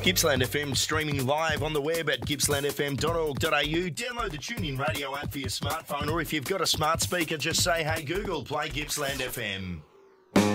Gippsland FM streaming live on the web at gippslandfm.org.au. Download the TuneIn Radio app for your smartphone, or if you've got a smart speaker, just say, hey Google, play Gippsland FM.